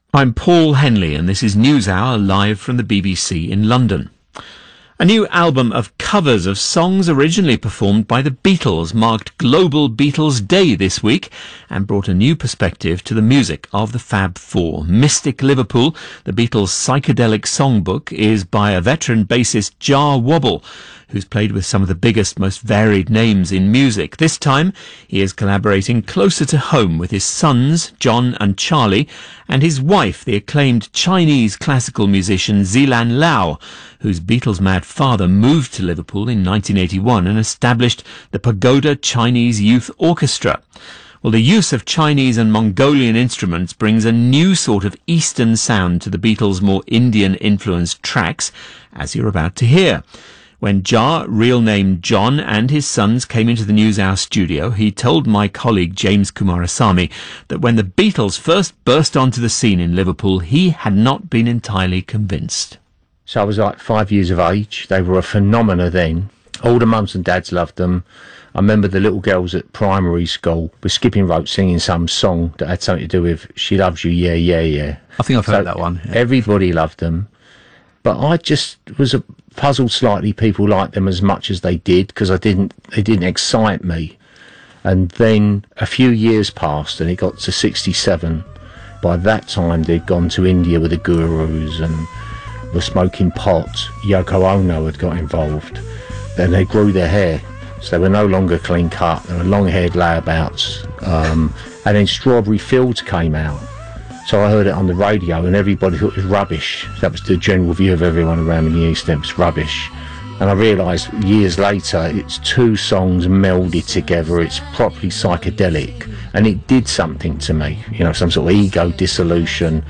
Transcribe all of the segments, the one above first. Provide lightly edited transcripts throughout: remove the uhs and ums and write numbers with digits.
I'm Paul Henley, and this is NewsHour live from the BBC in London. A new album of covers of songs originally performed by the Beatles marked Global Beatles Day this week and brought a new perspective to the music of the Fab Four. Mystic Liverpool, the Beatles' psychedelic songbook, is by a veteran bassist Jah Wobble, who's played with some of the biggest, most varied names in music. This time, he is collaborating closer to home with his sons, John and Charlie, and his wife, the acclaimed Chinese classical musician Zilan Lau, whose Beatles-mad father moved to Liverpool in 1981 and established the Pagoda Chinese Youth Orchestra. Well, the use of Chinese and Mongolian instruments brings a new sort of Eastern sound to the Beatles' more Indian-influenced tracks, as you're about to hear. When Jah, real name John, and his sons came into the NewsHour studio, he told my colleague James Kumarasamy that when the Beatles first burst onto the scene in Liverpool, he had not been entirely convinced. So I was like 5 years of age. They were a phenomena then. All the mums and dads loved them. I remember the little girls at primary school were skipping rope singing some song that had something to do with She Loves You, Yeah, Yeah, Yeah. I think I've heard that one. Yeah. Everybody loved them. But I just was puzzled slightly people liked them as much as they did, because they didn't excite me. And then a few years passed and it got to 67. By that time they'd gone to India with the Gurus and were smoking pot. Yoko Ono had got involved. Then they grew their hair, so they were no longer clean cut. They were long-haired layabouts. And then Strawberry Fields came out. So I heard it on the radio and everybody thought it was rubbish. That was the general view of everyone around in the East, it was rubbish. And I realised years later it's two songs melded together, it's properly psychedelic, and it did something to me, you know, some sort of ego dissolution,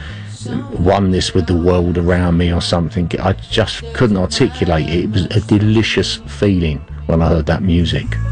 oneness with the world around me or something. I just couldn't articulate it. It was a delicious feeling when I heard that music.